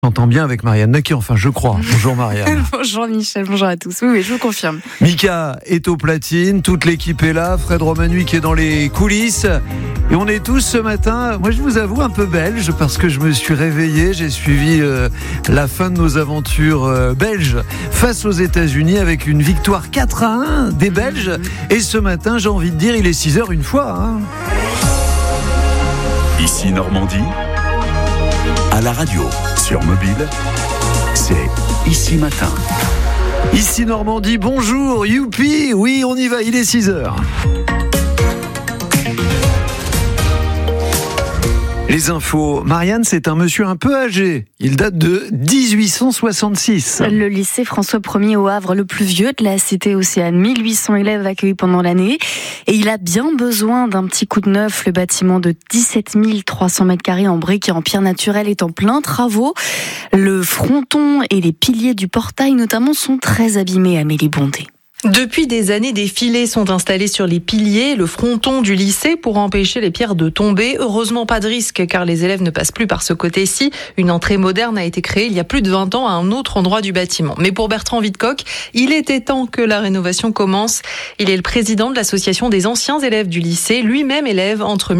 J'entends bien avec Marianne Naquet, enfin je crois. Bonjour Marianne. Bonjour Michel, bonjour à tous. Oui, je vous confirme. Mika est aux platines, toute l'équipe est là, Fred Romanui qui est dans les coulisses. Et on est tous ce matin, moi je vous avoue, un peu belge parce que je me suis réveillé, j'ai suivi la fin de nos aventures belges face aux États-Unis avec une victoire 4-1 des Belges. Et ce matin, j'ai envie de dire, il est 6h une fois. Hein. Ici Normandie, à la radio, sur mobile, c'est Ici Matin. Ici Normandie, bonjour, youpi, oui on y va, il est 6h. Les infos. Marianne, c'est un monsieur un peu âgé. Il date de 1866. Le lycée François Ier au Havre, le plus vieux de la cité Océane. 1800 élèves accueillis pendant l'année. Et il a bien besoin d'un petit coup de neuf. Le bâtiment de 17 300 mètres carrés en briques et en pierre naturelle est en plein travaux. Le fronton et les piliers du portail notamment sont très abîmés, Amélie Bondé. Depuis des années, des filets sont installés sur les piliers, le fronton du lycée pour empêcher les pierres de tomber. Heureusement, pas de risque car les élèves ne passent plus par ce côté-ci. Une entrée moderne a été créée il y a plus de 20 ans à un autre endroit du bâtiment. Mais pour Bertrand Wittcock, il était temps que la rénovation commence. Il est le président de l'association des anciens élèves du lycée, lui-même élève entre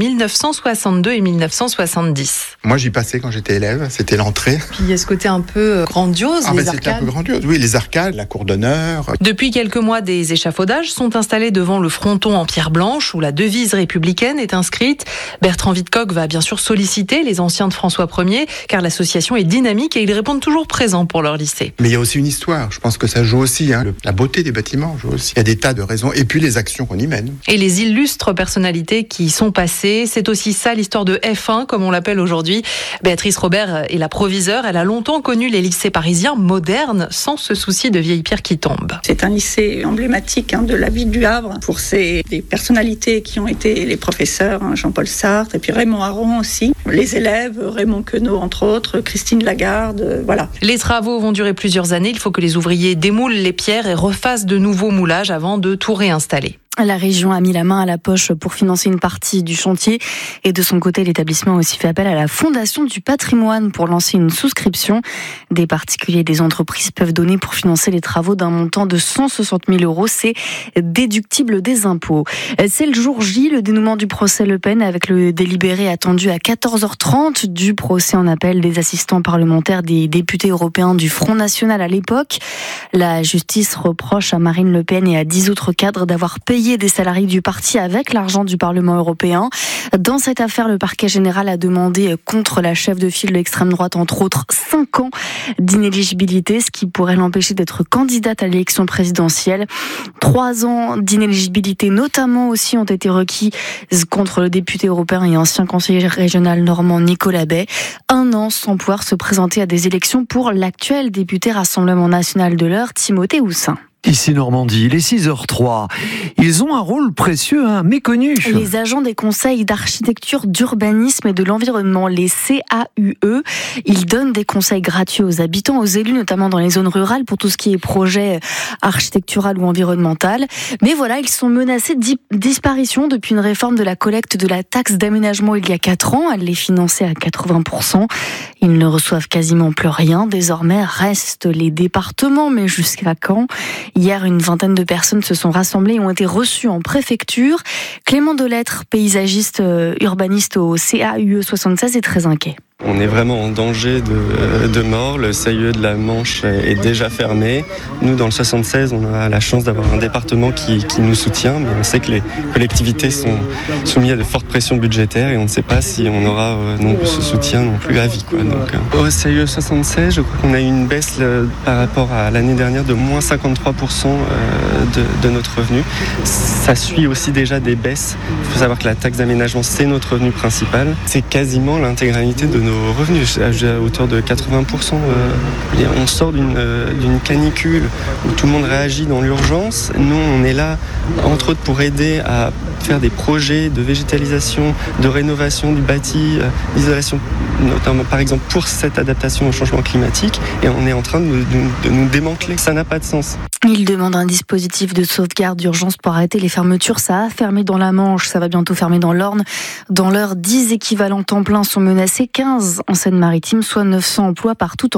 1962 et 1970. Moi, j'y passais quand j'étais élève, c'était l'entrée. Puis il y a ce côté un peu grandiose, les arcades. C'était un peu grandiose, oui, les arcades, la cour d'honneur. Depuis quelques mois, des échafaudages sont installés devant le fronton en pierre blanche où la devise républicaine est inscrite. Bertrand Wittcock va bien sûr solliciter les anciens de François Ier car l'association est dynamique et ils répondent toujours présents pour leur lycée. Mais il y a aussi une histoire, je pense que ça joue aussi, la beauté des bâtiments joue aussi. Il y a des tas de raisons et puis les actions qu'on y mène. Et les illustres personnalités qui y sont passées, c'est aussi ça l'histoire de F1 comme on l'appelle aujourd'hui. Béatrice Robert est la proviseure, elle a longtemps connu les lycées parisiens modernes sans ce souci de vieilles pierres qui tombent. C'est un lycée emblématique de la ville du Havre pour des personnalités qui ont été les professeurs, Jean-Paul Sartre et puis Raymond Aron aussi, les élèves, Raymond Queneau entre autres, Christine Lagarde, voilà. Les travaux vont durer plusieurs années, il faut que les ouvriers démoulent les pierres et refassent de nouveaux moulages avant de tout réinstaller. La région a mis la main à la poche pour financer une partie du chantier et de son côté, l'établissement a aussi fait appel à la Fondation du patrimoine pour lancer une souscription. Des particuliers et des entreprises peuvent donner pour financer les travaux d'un montant de 160 000 €. C'est déductible des impôts. C'est le jour J, le dénouement du procès Le Pen avec le délibéré attendu à 14h30 du procès en appel des assistants parlementaires des députés européens du Front National à l'époque. La justice reproche à Marine Le Pen et à 10 autres cadres d'avoir payé des salariés du parti avec l'argent du Parlement européen. Dans cette affaire, le parquet général a demandé contre la chef de file de l'extrême droite, entre autres, 5 ans d'inéligibilité, ce qui pourrait l'empêcher d'être candidate à l'élection présidentielle. 3 ans d'inéligibilité, notamment aussi, ont été requis contre le député européen et ancien conseiller régional normand Nicolas Bay. 1 an sans pouvoir se présenter à des élections pour l'actuel député Rassemblement National de l'Eure, Timothée Houssin. Ici Normandie, il est 6h03. Ils ont un rôle précieux, méconnu. Les agents des conseils d'architecture, d'urbanisme et de l'environnement, les CAUE, ils donnent des conseils gratuits aux habitants, aux élus, notamment dans les zones rurales, pour tout ce qui est projet architectural ou environnemental. Mais voilà, ils sont menacés de disparition depuis une réforme de la collecte de la taxe d'aménagement il y a 4 ans. Elle les finançait à 80%. Ils ne reçoivent quasiment plus rien. Désormais, restent les départements, mais jusqu'à quand ? Hier, une vingtaine de personnes se sont rassemblées et ont été reçues en préfecture. Clément Delettre, paysagiste urbaniste au CAUE 76, est très inquiet. On est vraiment en danger de mort. Le CAUE de la Manche est déjà fermé. Nous, dans le 76, on a la chance d'avoir un département qui nous soutient, mais on sait que les collectivités sont soumises à de fortes pressions budgétaires et on ne sait pas si on aura ce soutien non plus à vie. Donc, au CAUE 76, je crois qu'on a eu une baisse par rapport à l'année dernière de moins 53% de notre revenu. Ça suit aussi déjà des baisses. Il faut savoir que la taxe d'aménagement, c'est notre revenu principal. C'est quasiment l'intégralité de nos revenus, à hauteur de 80%. On sort d'une canicule où tout le monde réagit dans l'urgence. Nous, on est là, entre autres, pour aider à faire des projets de végétalisation, de rénovation du bâti, d'isolation, notamment par exemple pour cette adaptation au changement climatique. Et on est en train de nous démanteler. Ça n'a pas de sens. Il demande un dispositif de sauvegarde d'urgence pour arrêter les fermetures. Ça a fermé dans la Manche, ça va bientôt fermer dans l'Orne. Dans l'Eure, 10 équivalents temps plein sont menacés, 15 en Seine-Maritime, soit 900 emplois partout en